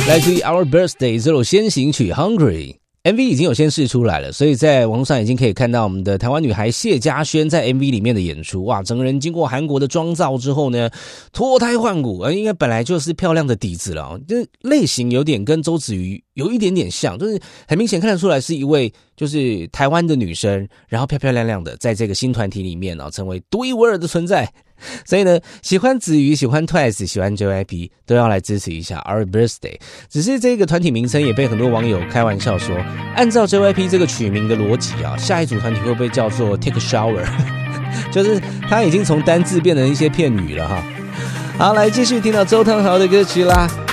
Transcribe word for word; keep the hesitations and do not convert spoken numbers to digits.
来自于 Our Birthday 这首先行曲 Hungry。M V 已经有先试出来了，所以在网络上已经可以看到我们的台湾女孩谢家轩在 M V 里面的演出。哇，整个人经过韩国的妆造之后呢，脱胎换骨，呃，应该本来就是漂亮的底子了哦。这类型有点跟周子瑜有一点点像，就是很明显看得出来是一位就是台湾的女生，然后漂漂亮亮的在这个新团体里面哦，成为独一无二的存在。所以呢，喜欢子瑜、喜欢 Twice、喜欢 J Y P 都要来支持一下 Our Birthday。只是这个团体名称也被很多网友开玩笑说，按照 J Y P 这个取名的逻辑啊，下一组团体会不会叫做 Take a Shower？ 就是它已经从单字变成一些片语了哈。好，来继续听到周汤豪的歌曲啦。